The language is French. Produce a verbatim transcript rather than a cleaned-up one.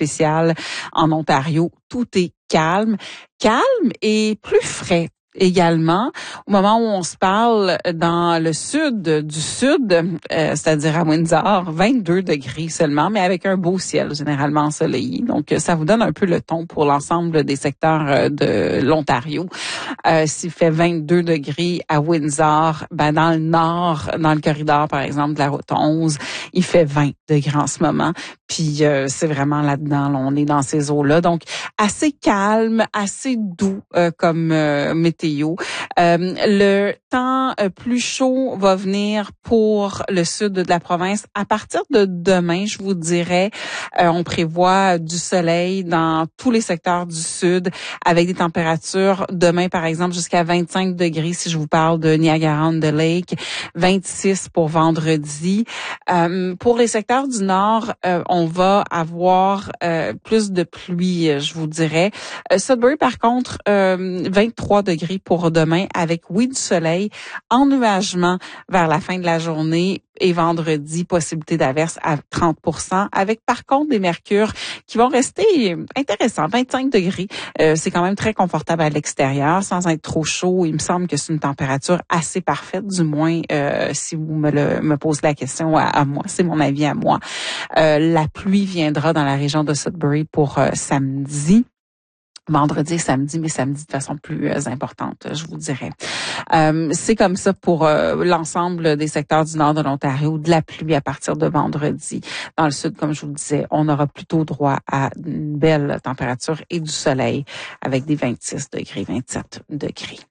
spécial en Ontario. Tout est calme, calme et plus frais. Également, au moment où on se parle dans le sud du sud, euh, c'est-à-dire à Windsor, vingt-deux degrés seulement, mais avec un beau ciel généralement ensoleillé. Donc, ça vous donne un peu le ton pour l'ensemble des secteurs de l'Ontario. Euh, s'il fait vingt-deux degrés à Windsor, ben dans le nord, dans le corridor par exemple de la route onze, il fait vingt degrés en ce moment. Puis euh, c'est vraiment là-dedans, là, on est dans ces eaux-là. Donc, assez calme, assez doux euh, comme euh, météo. Euh, le temps euh, plus chaud va venir pour le sud de la province. À partir de demain, je vous dirais, euh, on prévoit du soleil dans tous les secteurs du sud avec des températures demain, par exemple, jusqu'à vingt-cinq degrés si je vous parle de Niagara-on-the-Lake, vingt-six pour vendredi. Euh, pour les secteurs du nord, euh, on va avoir euh, plus de pluie, je vous dirais. Euh, Sudbury, par contre, euh, vingt-trois degrés pour demain avec, oui, du soleil, ennuagement vers la fin de la journée et vendredi, possibilité d'averse à trente pour cent avec, par contre, des mercures qui vont rester intéressants. vingt-cinq degrés, euh, c'est quand même très confortable à l'extérieur sans être trop chaud. Il me semble que c'est une température assez parfaite, du moins euh, si vous me, le, me posez la question à, à moi. C'est mon avis à moi. Euh, la pluie viendra dans la région de Sudbury pour euh, samedi. Vendredi et samedi, mais samedi de façon plus euh, importante, je vous dirais. Euh, c'est comme ça pour euh, l'ensemble des secteurs du nord de l'Ontario, de la pluie à partir de vendredi. Dans le sud, comme je vous le disais, on aura plutôt droit à une belle température et du soleil avec des vingt-six degrés, vingt-sept degrés.